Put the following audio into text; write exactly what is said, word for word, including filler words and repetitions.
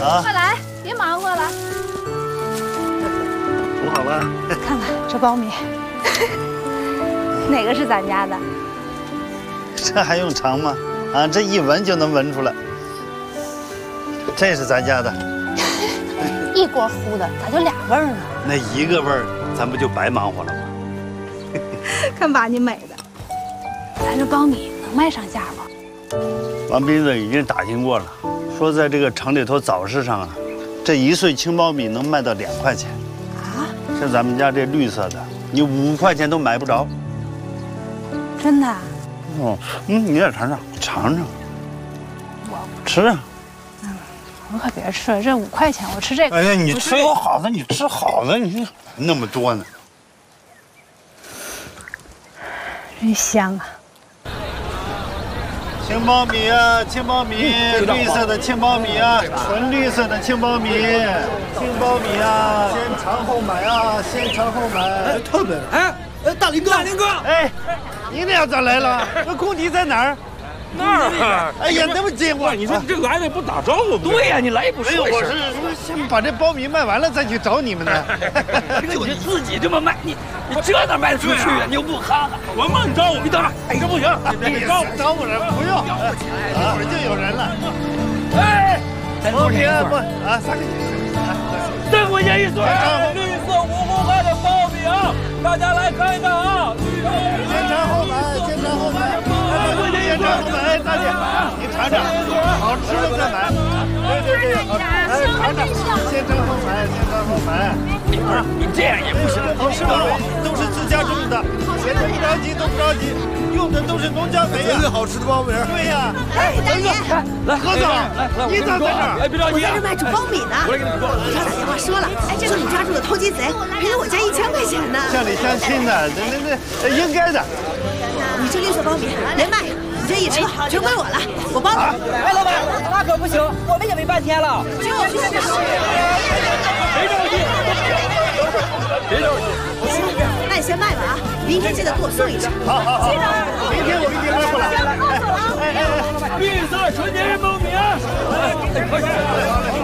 啊！ 快来，别忙活了。 煮好了。 看看这苞米，哪个是咱家的？ 这还用尝吗？啊，这一闻就能闻出来。这是咱家的。 一锅糊的，咋就俩味儿呢？ 那一个味儿，咱不就白忙活了吗？ 看把你美的，咱这苞米能卖上价吗？ 王斌子已经打听过了，说在这个城里头早市上啊，这一穗青苞米能卖到两块钱。啊？像咱们家这绿色的，你五块钱都买不着。 真的？ 哦，嗯，你也尝尝，尝尝。 我吃啊。 嗯，我可别吃了，这五块钱我吃这个。 哎呀，你吃有好的，你吃好的，你那么多呢。 真香啊！ 青苞米啊，青苞米，绿色的青苞米啊，纯绿色的青苞米，青苞米啊，先尝后买啊，先尝后买。哎， 特别哎，哎，大林哥， 大林哥， 哎，你俩咋来了？那工地在哪儿？ 那儿。 哎呀，那么近我， 你说你这来的不打招呼？对呀，你来也不说一声。 我是先把这苞米卖完了再去找你们的。 就你自己这么卖，你你这哪卖得出去啊？你又不哈哈，我慢招呼，你等着，哎，这不行，你招呼招呼人不用，一会儿就有人了。 哎， 苞米不啊，三个三块钱一穗，绿色五公块的苞米啊，大家来看一看啊！ 先尝后买，先尝后买，先尝后买，哎，大姐，你尝尝，好吃的再买。对对对，哎，尝尝，先尝后买，先尝后买。 你不是你这样也不行， 好吃的都是自家种的，闲的不着急，都不着急，用的都是农家肥呀。 最好吃的苞米。 对呀。 哎，大姐， 来， 何总，你咋在这儿？ 哎，别着急， 我在这卖煮苞米呢。 我来给你说， 他打电话说了，哎，这个你抓住了偷鸡贼，赔了我家一千块钱呢。 乡里乡亲的，那那那应该的。 你这绿色苞米没卖，你这一车全归我了，我包了。 哎，老板，那可不行，我们也没半天了。 只有这个。 别着急，别着急。 行，那你先卖吧啊，明天记得给我送一车。 好好好，明天我给你拉过来。 绿色纯天然苞米啊！快去！